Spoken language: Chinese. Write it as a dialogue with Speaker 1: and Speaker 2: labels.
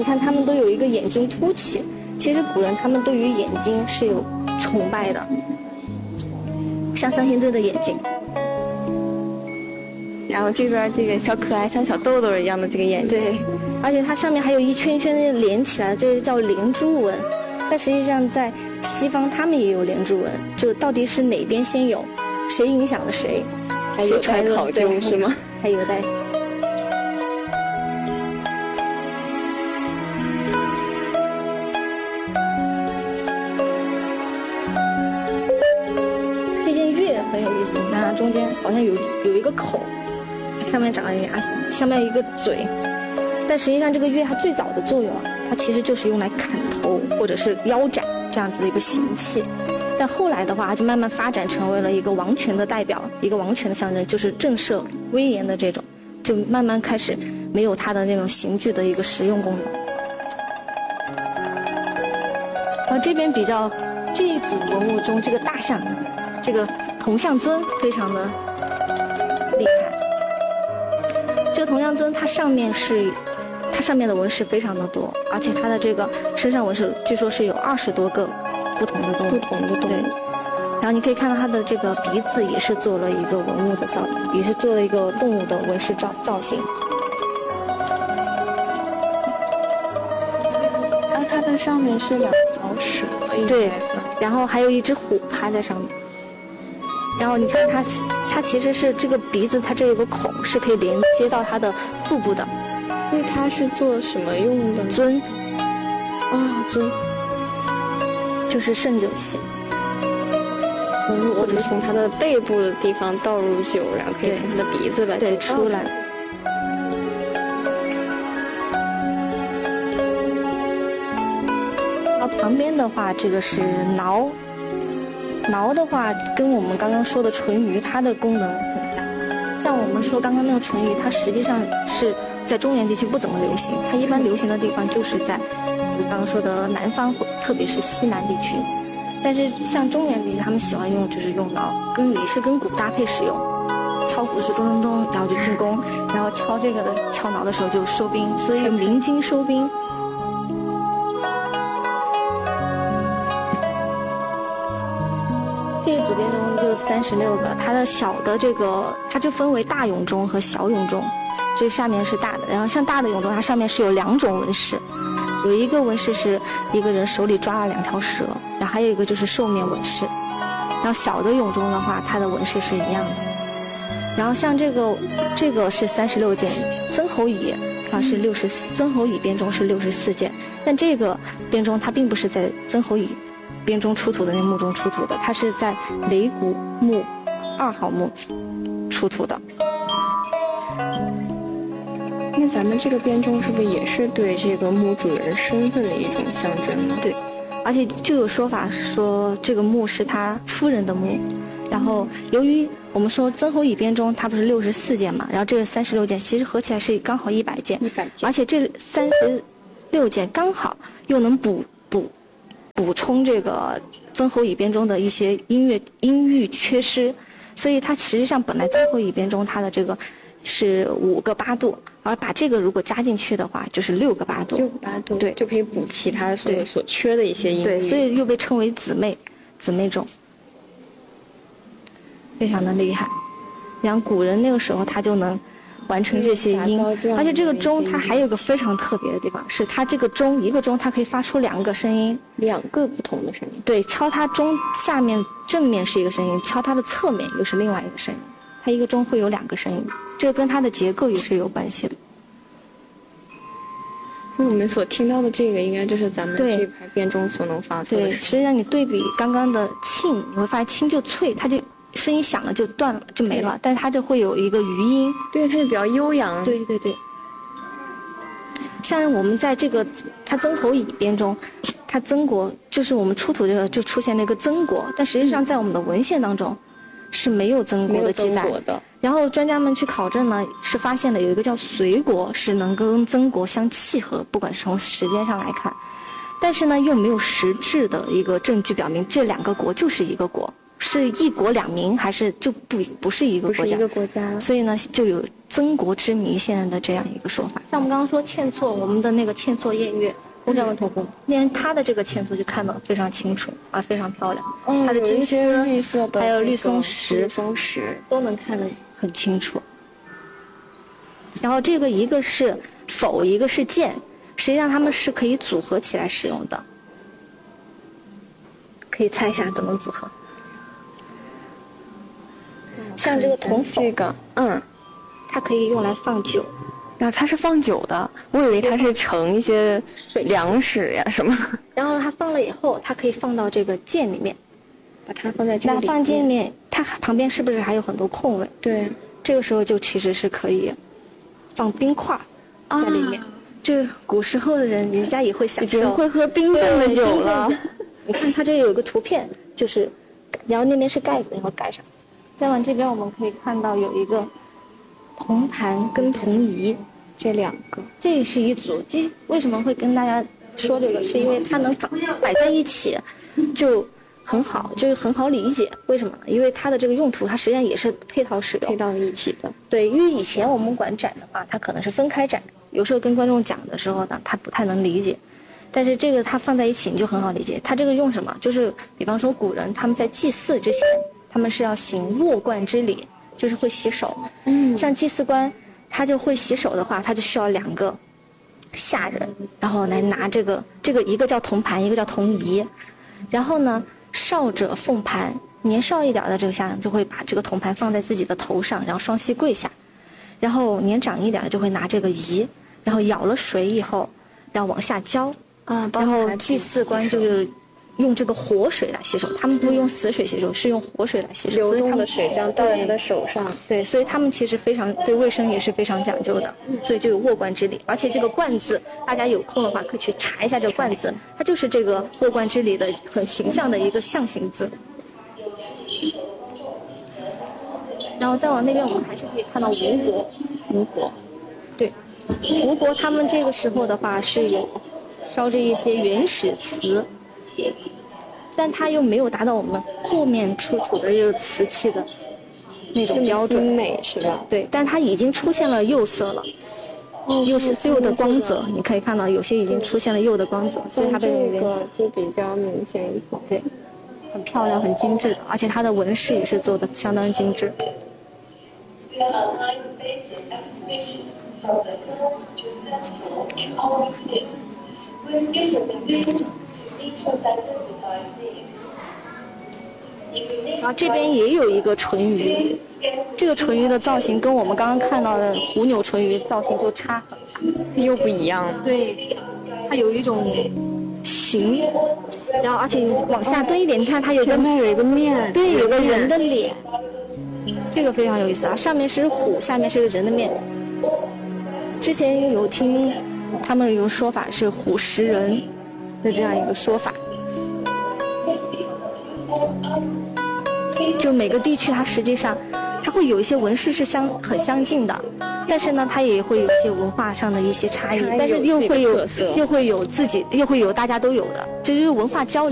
Speaker 1: 你看他们都有一个眼睛凸起，其实古人他们对于眼睛是有崇拜的，像三星堆的眼睛。
Speaker 2: 然后这边这个小可爱像小豆豆一样的这个眼睛，
Speaker 1: 对，而且它上面还有一圈一圈的连起来，这个叫连珠纹。但实际上在西方他们也有连珠纹，就到底是哪边先有，谁影响了谁，
Speaker 2: 还有待考究是吗？
Speaker 1: 还有待。这件月很有意思，你看它中间好像有一个口，上面长了牙，下面一个嘴。但实际上这个月它最早的作用啊，它其实就是用来砍头或者是腰斩这样子的一个刑器。但后来的话就慢慢发展成为了一个王权的代表，一个王权的象征，就是震慑威严的这种，就慢慢开始没有它的那种刑具的一个实用功能。然后这边比较这一组文物中，这个大象，这个铜像尊非常的厉害。这个铜像尊它上面的纹饰非常的多，而且它的这个身上纹饰据说是有20多个不同的动物。对。然后你可以看到它的这个鼻子也是做了一个文物的也是做了一个动物的纹饰造型。
Speaker 2: 它的上面是2条蛇，
Speaker 1: 对，然后还有一只虎趴在上面。然后你看它其实是这个鼻子，它这有个孔是可以连接到它的腹部的。
Speaker 2: 所以它是做什么用的呢？
Speaker 1: 尊。
Speaker 2: 尊
Speaker 1: 就是盛酒器。
Speaker 2: 或者从它的背部的地方倒入酒，然后可以从它的鼻子来
Speaker 1: 出来。然后旁边的话，这个是挠。挠的话，跟我们刚刚说的淳于，它的功能很像。像我们说刚刚那个淳于，它实际上是在中原地区不怎么流行，它一般流行的地方就是在我刚刚说的南方，特别是西南地区。但是像中原地区，他们喜欢用就是用挠，也是跟鼓搭配使用。敲鼓是咚咚咚，然后就进攻，然后敲挠的时候就收兵，所以鸣金收兵。这一组编钟就36个，它的小的这个它就分为大俑钟和小俑钟，这下面是大的，然后像大的俑钟，它上面是有2种纹饰。有一个纹饰是一个人手里抓了2条蛇，然后还有一个就是兽面纹饰。然后小的俑钟的话，它的纹饰是一样的。然后像这个是36件，曾侯乙是64，曾侯乙编钟是64件，但这个编钟它并不是在曾侯乙编钟出土的那墓中出土的，它是在雷谷墓2号墓出土的。
Speaker 2: 那咱们这个编钟是不是也是对这个墓主人身份的一种象征呢？
Speaker 1: 对，而且就有说法说这个墓是他夫人的墓，然后由于我们说曾侯乙编钟它不是64件嘛，然后这个36件其实合起来是刚好100件，而且这36件刚好又能补充这个曾侯乙编钟的一些音域缺失，所以它实际上本来曾侯乙编钟它的这个是5个8度，而把这个如果加进去的话，就是6个8度。
Speaker 2: 6个8度，
Speaker 1: 对，
Speaker 2: 就可以补其他所缺的一些音域。
Speaker 1: 对，所以又被称为姊妹钟，非常的厉害。然后古人那个时候他就能完成这些音，而且这个钟它还有个非常特别的地方，是它这个钟一个钟它可以发出2个声音
Speaker 2: ，2个不同的声音。
Speaker 1: 对，敲它钟下面正面是一个声音，敲它的侧面又是另外一个声音，它一个钟会有2个声音。这个跟它的结构也是有关系的。
Speaker 2: 那我们所听到的这个，应该就是咱们这排编钟所能发出的。
Speaker 1: 对，实际上你对比刚刚的磬，你会发现磬就脆，它就声音响了就断了就没了，但是它就会有一个余音。
Speaker 2: 对，它就比较悠扬。
Speaker 1: 对。像我们在这个它曾侯乙编钟，它曾国就是我们出土的就出现了一个曾国，但实际上在我们的文献当中是没有曾国的记载
Speaker 2: 的。
Speaker 1: 然后专家们去考证呢，是发现了有一个叫隋国是能跟曾国相契合，不管是从时间上来看，但是呢又没有实质的一个证据表明这2个国就是一个国， 是一国两民，还是就不是一个国家？
Speaker 2: 不是一个国家。
Speaker 1: 所以呢，就有曾国之谜现在的这样一个说法。像我们刚刚说嵌错，我们的那个嵌错偃月，公章文头公，连它的这个嵌错就看得非常清楚啊，非常漂亮。它的金丝、
Speaker 2: 绿色的，
Speaker 1: 还有绿松石
Speaker 2: 都
Speaker 1: 能看得很清楚。然后这个一个是否，一个是剑，实际上它们是可以组合起来使用的。可以猜一下怎么组合？像这个铜否，
Speaker 2: 这个，
Speaker 1: 它可以用来放酒。
Speaker 2: 那它是放酒的，我以为它是盛一些粮食呀什么。
Speaker 1: 然后它放了以后，它可以放到这个剑里面，
Speaker 2: 把它放在这里。
Speaker 1: 那放剑里面，它旁边是不是还有很多空位？
Speaker 2: 对，
Speaker 1: 这个时候就其实是可以放冰块在里面。这古时候的人家也会享受，
Speaker 2: 已经会喝冰镇的酒了。
Speaker 1: 你看它这有一个图片，就是，然后那边是盖子，然后盖上。再往这边我们可以看到有一个铜盘跟铜仪，
Speaker 2: 这两个，
Speaker 1: 这也是一组。为什么会跟大家说这个？是因为它能摆在一起，就很好，就是很好理解。为什么呢？因为它的这个用途，它实际上也是配套使用，
Speaker 2: 配到一起的。
Speaker 1: 对，因为以前我们管展的话，它可能是分开展，有时候跟观众讲的时候呢，他不太能理解。但是这个它放在一起你就很好理解，它这个用什么？就是比方说古人他们在祭祀之前，他们是要行沃冠之礼，就是会洗手。像祭祀官他就会洗手的话，他就需要2个下人，然后来拿这个一个叫铜盘，一个叫铜仪。然后呢，少者奉盘，年少一点的这个下人就会把这个铜盘放在自己的头上，然后双膝跪下。然后年长一点的就会拿这个仪，然后舀了水以后，然后往下浇。然后祭祀官就是用这个活水来洗手，他们不用死水洗手，是用活水来洗手，
Speaker 2: 流动的水这样倒你的手上。
Speaker 1: 对，所以他们其实非常对卫生也是非常讲究的，所以就有沃冠之礼。而且这个冠字，大家有空的话可以去查一下这个冠字，它就是这个沃冠之礼的很形象的一个象形字。然后再往那边，我们还是可以看到吴国，对，吴国他们这个时候的话是有烧着一些原始瓷，但它又没有达到我们后面出土的这个瓷器的那种标准
Speaker 2: 美，是吧？
Speaker 1: 对，但它已经出现了釉色了，釉的光泽，你可以看到有些已经出现了釉的光泽，所以它被
Speaker 2: 这个就比较明显一点。
Speaker 1: 对，很漂亮，很精致的，而且它的纹饰也是做的相当精致。然后这边也有一个淳于，这个淳于的造型跟我们刚刚看到的虎钮淳于造型就差很大，
Speaker 2: 又不一样。
Speaker 1: 对，它有一种形，然后而且你往下蹲一点，你看它有个
Speaker 2: 面，
Speaker 1: 对，有个人的脸，这个非常有意思啊！上面是虎，下面是个人的面。之前有听他们有说法是虎食人的这样一个说法。就每个地区它实际上它会有一些纹饰是很相近的，但是呢它也会有一些文化上的一些差异，但是又会有大家都有的，就是文化交流。